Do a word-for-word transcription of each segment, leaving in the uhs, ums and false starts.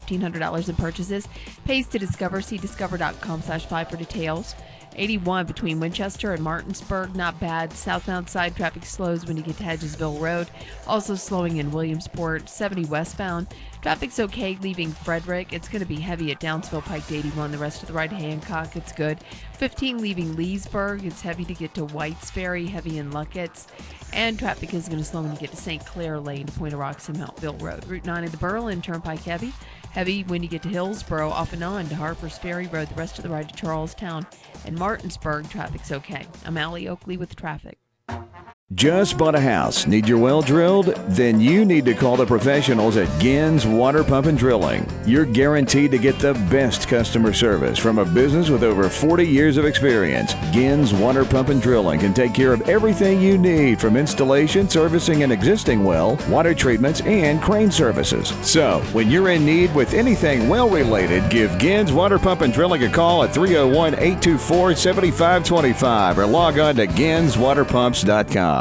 fifteen hundred dollars in purchases. Pays to Discover. See discover.com slash five for details. eighty-one between Winchester and Martinsburg, not bad. Southbound side traffic slows when you get to Hedgesville Road. Also slowing in Williamsport. seventy westbound. Traffic's okay leaving Frederick. It's going to be heavy at Downsville Pike to eighty-one. The rest of the ride to Hancock, it's good. fifteen leaving Leesburg. It's heavy to get to Whites Ferry, heavy in Luckett's. And traffic is going to slow when you get to Saint Clair Lane to Point of Rocks and Mountville Road. Route nine at the Berlin Turnpike heavy. Heavy when you get to Hillsboro, off and on to Harper's Ferry Road. The rest of the ride to Charlestown and Martinsburg, traffic's okay. I'm Allie Oakley with traffic. Just bought a house? Need your well drilled? Then you need to call the professionals at Gins Water Pump and Drilling. You're guaranteed to get the best customer service from a business with over forty years of experience. Gins Water Pump and Drilling can take care of everything you need, from installation, servicing an existing well, water treatments, and crane services. So, when you're in need with anything well related, give Gins Water Pump and Drilling a call at three oh one, eight two four, seven five two five or log on to gins water pumps dot com.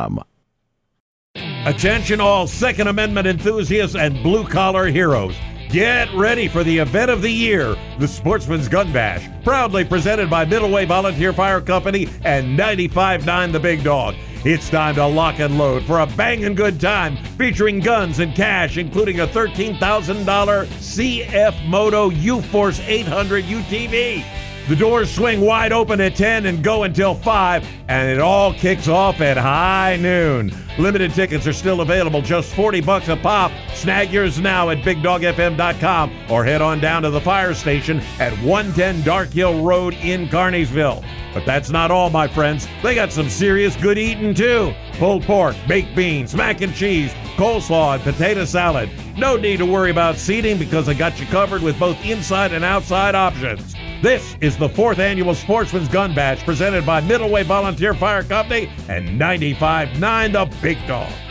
Attention all Second Amendment enthusiasts and blue-collar heroes. Get ready for the event of the year, the Sportsman's Gun Bash, proudly presented by Middleway Volunteer Fire Company and ninety-five point nine The Big Dog. It's time to lock and load for a banging good time featuring guns and cash, including a thirteen thousand dollars C F Moto U-Force eight hundred U T V. The doors swing wide open at ten and go until five, and it all kicks off at high noon. Limited tickets are still available, just forty bucks a pop. Snag yours now at big dog f m dot com or head on down to the fire station at one ten Dark Hill Road in Carneysville. But that's not all, my friends. They got some serious good eating, too. Pulled pork, baked beans, mac and cheese, coleslaw, and potato salad. No need to worry about seating because they got you covered with both inside and outside options. This is the fourth annual Sportsman's Gun Bash presented by Middleway Volunteer Fire Company and ninety-five point nine The Big Dog.